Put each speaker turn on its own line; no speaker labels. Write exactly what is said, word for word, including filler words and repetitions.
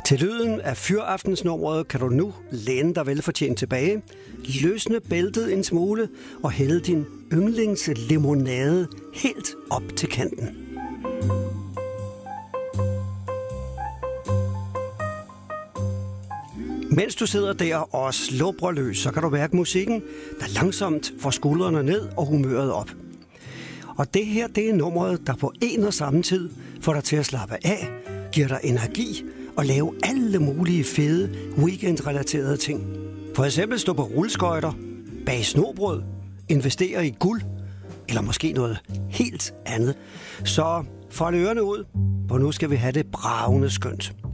Til lyden af fyraftensnummeret kan du nu læne dig velfortjent tilbage, løsne bæltet en smule og hælde din yndlingslimonade helt op til kanten. Mens du sidder der og slubrer løs, så kan du mærke musikken, der langsomt får skuldrene ned og humøret op. Og det her, det er nummeret, der på en og samme tid får dig til at slappe af, giver dig energi og lave alle mulige fede weekendrelaterede ting. For eksempel stå på rulleskøjter, bage snobrød, investere i guld, eller måske noget helt andet. Så fold ørerne ud, for nu skal vi have det bragende skønt.